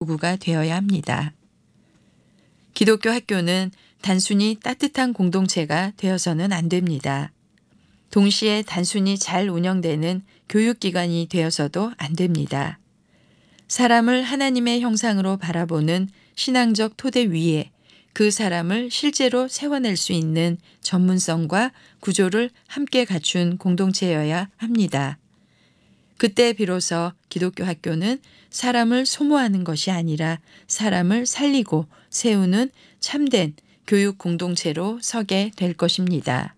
도구가 되어야 합니다. 기독교 학교는 단순히 따뜻한 공동체가 되어서는 안 됩니다. 동시에 단순히 잘 운영되는 교육기관이 되어서도 안 됩니다. 사람을 하나님의 형상으로 바라보는 신앙적 토대 위에 그 사람을 실제로 세워낼 수 있는 전문성과 구조를 함께 갖춘 공동체여야 합니다. 그때 비로소 기독교 학교는 사람을 소모하는 것이 아니라 사람을 살리고 세우는 참된 교육 공동체로 서게 될 것입니다.